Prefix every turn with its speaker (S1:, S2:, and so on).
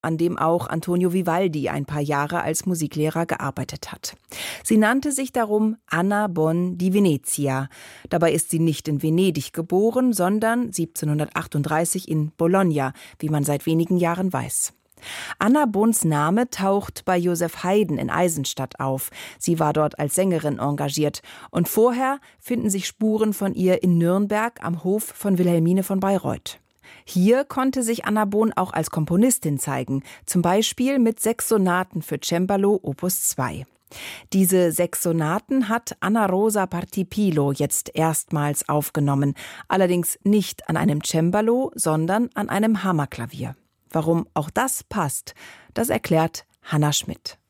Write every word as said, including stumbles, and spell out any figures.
S1: an dem auch Antonio Vivaldi ein paar Jahre als Musiklehrer gearbeitet hat. Sie nannte sich darum Anna Bon di Venezia. Dabei ist sie nicht in Venedig geboren, sondern siebzehnhundertachtunddreißig in Bologna, wie man seit wenigen Jahren weiß. Anna Bons Name taucht bei Joseph Haydn in Eisenstadt auf. Sie war dort als Sängerin engagiert. Und vorher finden sich Spuren von ihr in Nürnberg am Hof von Wilhelmine von Bayreuth. Hier konnte sich Anna Bon auch als Komponistin zeigen, zum Beispiel mit sechs Sonaten für Cembalo Opus zwei. Diese sechs Sonaten hat Anna Rosa Partipilo jetzt erstmals aufgenommen, allerdings nicht an einem Cembalo, sondern an einem Hammerklavier. Warum auch das passt, das erklärt Hanna Schmidt.